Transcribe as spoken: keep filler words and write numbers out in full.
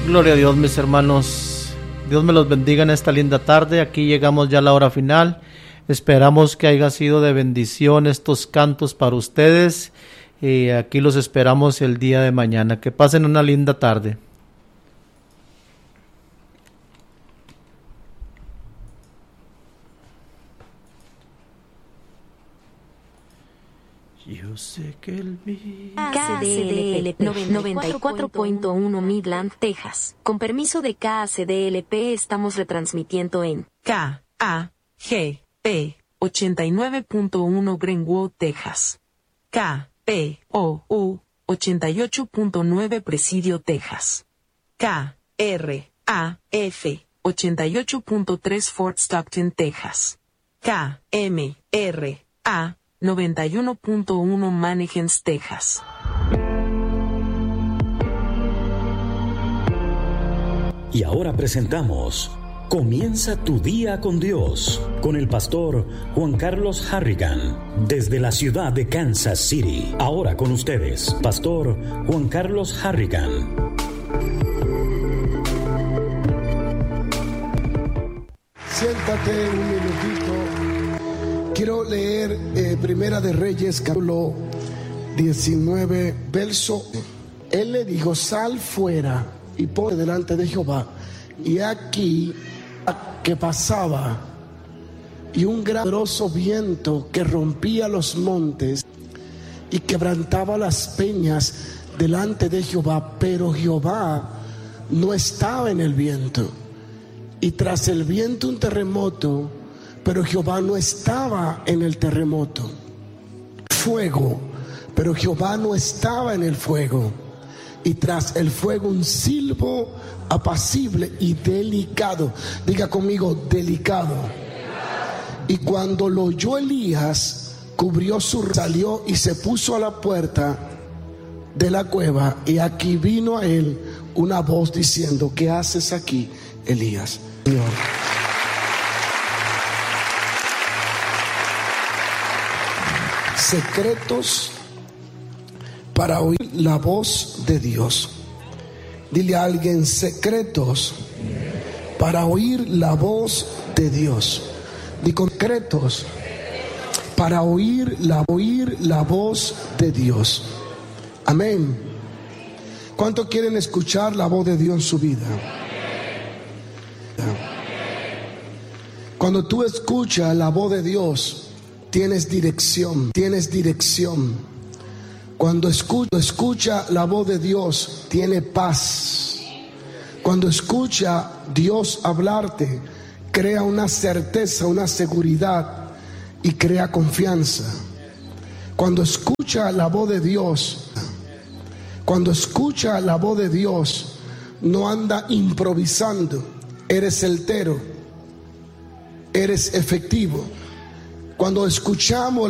Gloria a Dios, mis hermanos. Dios me los bendiga en esta linda tarde. Aquí llegamos ya a la hora final. Esperamos que haya sido de bendición estos cantos para ustedes. Y aquí los esperamos el día de mañana. Que pasen una linda tarde. Yo sé que el mío... K C D L P noventa y cuatro punto uno Midland, Texas. Con permiso de K C D L P estamos retransmitiendo en K A G P ochenta y nueve punto uno Greenwood, Texas. K P O U ochenta y ocho punto nueve Presidio, Texas. K R A F ochenta y ocho punto tres Fort Stockton, Texas. K M R A noventa y uno punto uno Mannequins, Texas. Y ahora presentamos Comienza tu día con Dios, con el pastor Juan Carlos Harrigan, desde la ciudad de Kansas City. Ahora con ustedes, pastor Juan Carlos Harrigan. Siéntate un minutito. Quiero leer eh, Primera de Reyes, capítulo diecinueve, verso. Él le dijo: sal fuera y ponte delante de Jehová. Y aquí que pasaba, y un gran poderoso viento que rompía los montes y quebrantaba las peñas delante de Jehová. Pero Jehová no estaba en el viento. Y tras el viento un terremoto, pero Jehová no estaba en el terremoto. Fuego, pero Jehová no estaba en el fuego. Y tras el fuego un silbo apacible y delicado. Diga conmigo, delicado. Y cuando lo oyó Elías, cubrió su, salió y se puso a la puerta de la cueva. Y aquí vino a él una voz diciendo: ¿qué haces aquí, Elías? Señor. Secretos para oír la voz de Dios. Dile a alguien: secretos para oír la voz de Dios. Digo, secretos para oír la, oír la voz de Dios. Amén. ¿Cuántos quieren escuchar la voz de Dios en su vida? Cuando tú escuchas la voz de Dios, tienes dirección, tienes dirección. Cuando escucha, escucha la voz de Dios, tiene paz. Cuando escucha Dios hablarte, crea una certeza, una seguridad y crea confianza. Cuando escucha la voz de Dios, cuando escucha la voz de Dios, no anda improvisando, eres certero, eres efectivo. Cuando escuchamos